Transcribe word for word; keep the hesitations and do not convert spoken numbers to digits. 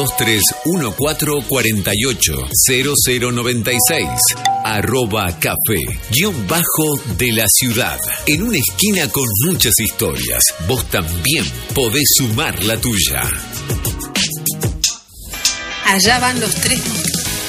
dos tres uno cuatro cuatro ocho cero cero nueve seis. Arroba café, guión bajo de la ciudad. En una esquina con muchas historias. Vos también podés sumar la tuya. Allá van los tres mosqueteros.